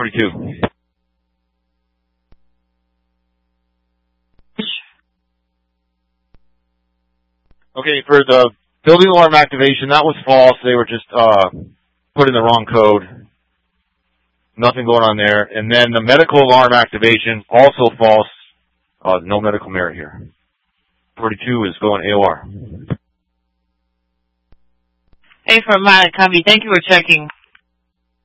42. Okay, for the building alarm activation, that was false. They were just put in the wrong code. Nothing going on there. And then the medical alarm activation, also false. No medical merit here. 42 is going AOR. Hey, for Mike, thank you for checking.